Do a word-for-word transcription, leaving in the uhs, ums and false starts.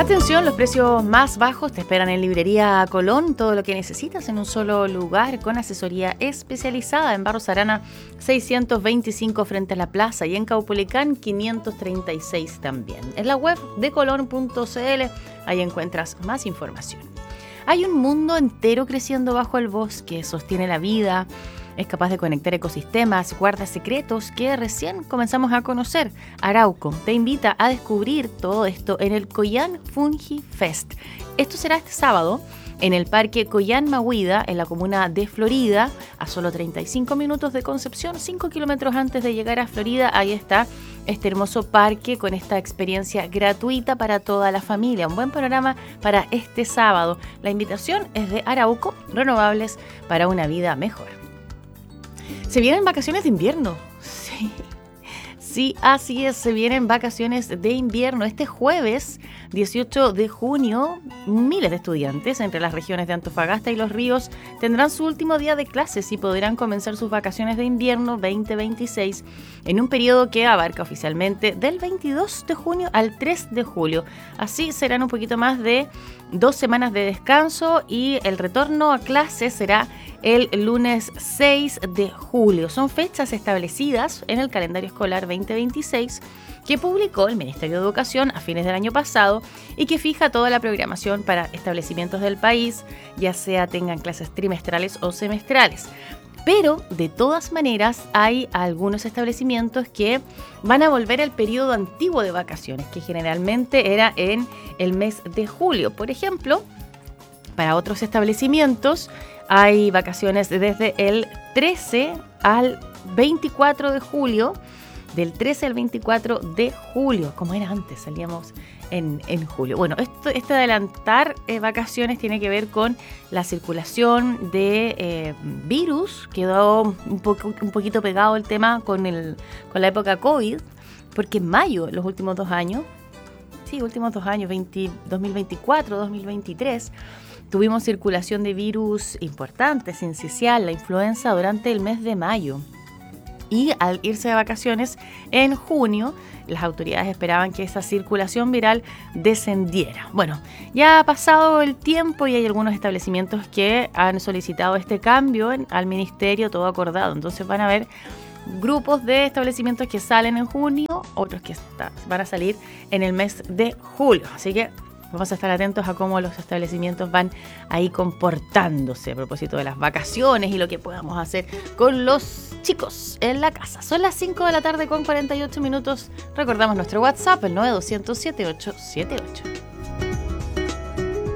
Atención, los precios más bajos te esperan en Librería Colón. Todo lo que necesitas en un solo lugar con asesoría especializada en Barros Arana seiscientos veinticinco frente a la plaza y en Caupolicán quinientos treinta y seis también. En la web de colón punto c l, ahí encuentras más información. Hay un mundo entero creciendo bajo el bosque, sostiene la vida, es capaz de conectar ecosistemas, guarda secretos que recién comenzamos a conocer. Arauco te invita a descubrir todo esto en el Coyán Fungi Fest. Esto será este sábado en el Parque Coyán Mahuida, en la comuna de Florida, a solo treinta y cinco minutos de Concepción, cinco kilómetros antes de llegar a Florida. Ahí está este hermoso parque con esta experiencia gratuita para toda la familia. Un buen panorama para este sábado. La invitación es de Arauco, renovables para una vida mejor. Se vienen vacaciones de invierno. Sí, sí, así es, se vienen vacaciones de invierno. Este jueves, dieciocho de junio, miles de estudiantes entre las regiones de Antofagasta y Los Ríos tendrán su último día de clases y podrán comenzar sus vacaciones de invierno veinte veintiséis en un periodo que abarca oficialmente del veintidós de junio al tres de julio. Así serán un poquito más de dos semanas de descanso y el retorno a clases será el lunes seis de julio. Son fechas establecidas en el calendario escolar veinte veintiséis que publicó el Ministerio de Educación a fines del año pasado y que fija toda la programación para establecimientos del país, ya sea tengan clases trimestrales o semestrales. Pero, de todas maneras, hay algunos establecimientos que van a volver al periodo antiguo de vacaciones, que generalmente era en el mes de julio. Por ejemplo, para otros establecimientos hay vacaciones desde el trece al veinticuatro de julio, del trece al veinticuatro de julio, como era antes, salíamos en, en julio. Bueno, esto, este adelantar eh, vacaciones tiene que ver con la circulación de eh, virus. Quedó un, poco, un poquito pegado el tema con, el, con la época COVID, porque en mayo, los últimos dos años, sí, últimos dos años, veinte, dos mil veinticuatro, dos mil veintitrés, tuvimos circulación de virus importantes, sincicial, la influenza durante el mes de mayo. Y al irse de vacaciones en junio, las autoridades esperaban que esa circulación viral descendiera. Bueno, ya ha pasado el tiempo y hay algunos establecimientos que han solicitado este cambio en, al ministerio, todo acordado. Entonces van a haber grupos de establecimientos que salen en junio, otros que está, van a salir en el mes de julio. Así que vamos a estar atentos a cómo los establecimientos van ahí comportándose a propósito de las vacaciones y lo que podamos hacer con los chicos en la casa. Son las cinco de la tarde con cuarenta y ocho minutos. Recordamos nuestro WhatsApp, el nueve dos cero cero siete ocho siete ocho.